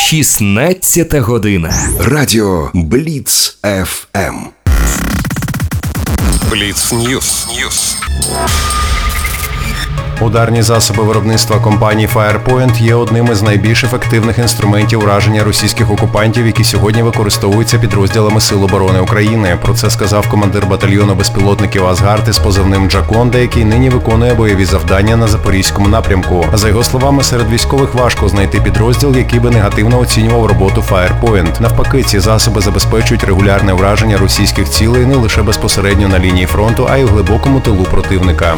16 година. Радіо Бліц ФМ. Бліц Ньюс. Ударні засоби виробництва компанії Firepoint є одним із найбільш ефективних інструментів ураження російських окупантів, які сьогодні використовуються підрозділами Сил оборони України. Про це сказав командир батальйону безпілотників Асгард із позивним Джаконда, який нині виконує бойові завдання на Запорізькому напрямку. За його словами, серед військових важко знайти підрозділ, який би негативно оцінював роботу Firepoint. Навпаки, ці засоби забезпечують регулярне ураження російських цілей не лише безпосередньо на лінії фронту, а й у глибокому тилу противника.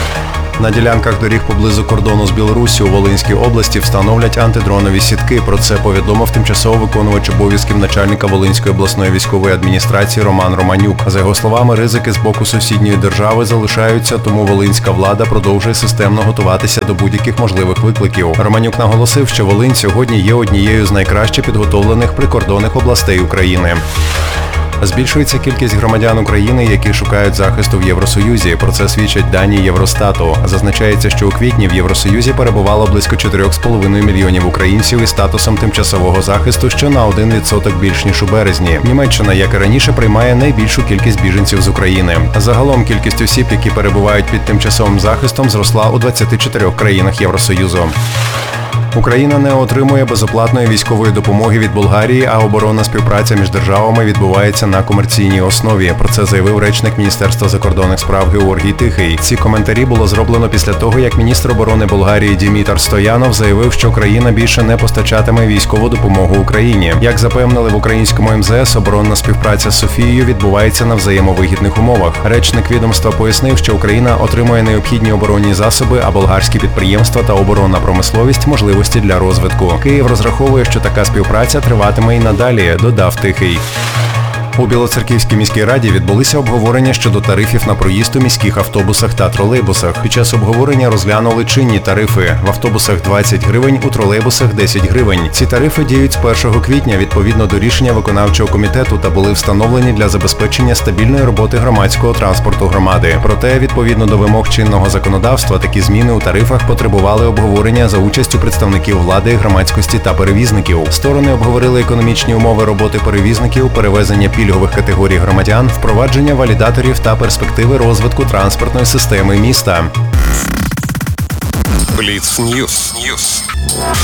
На ділянках доріг поблизу кордону з Білоруссю у Волинській області встановлять антидронові сітки. Про це повідомив тимчасово виконувач обов'язків начальника Волинської обласної військової адміністрації Роман Романюк. За його словами, ризики з боку сусідньої держави залишаються, тому волинська влада продовжує системно готуватися до будь-яких можливих викликів. Романюк наголосив, що Волинь сьогодні є однією з найкраще підготовлених прикордонних областей України. Збільшується кількість громадян України, які шукають захисту в Євросоюзі. Про це свідчать дані Євростату. Зазначається, що у квітні в Євросоюзі перебувало близько 4,5 мільйонів українців із статусом тимчасового захисту, що на 1% більш ніж у березні. Німеччина, як і раніше, приймає найбільшу кількість біженців з України. Загалом кількість осіб, які перебувають під тимчасовим захистом, зросла у 24 країнах Євросоюзу. Україна не отримує безоплатної військової допомоги від Болгарії, а оборонна співпраця між державами відбувається на комерційній основі. Про це заявив речник Міністерства закордонних справ Георгій Тихий. Ці коментарі було зроблено після того, як міністр оборони Болгарії Дімітар Стоянов заявив, що країна більше не постачатиме військову допомогу Україні. Як запевнили в українському МЗС, оборонна співпраця з Софією відбувається на взаємовигідних умовах. Речник відомства пояснив, що Україна отримує необхідні оборонні засоби, а болгарські підприємства та оборонна промисловість – можливості для розвитку. Київ розраховує, що така співпраця триватиме і надалі, додав Тихий. У Білоцерківській міській раді відбулися обговорення щодо тарифів на проїзд у міських автобусах та тролейбусах. Під час обговорення розглянули чинні тарифи. В автобусах 20 гривень, у тролейбусах 10 гривень. Ці тарифи діють з 1 квітня відповідно до рішення виконавчого комітету та були встановлені для забезпечення стабільної роботи громадського транспорту громади. Проте, відповідно до вимог чинного законодавства, такі зміни у тарифах потребували обговорення за участю представників влади, громадськості та перевізників. Сторони обговорили економічні умови роботи перевізників, перевезення пільгових категорій громадян, впровадження валідаторів та перспективи розвитку транспортної системи міста. Бліц Ньюс.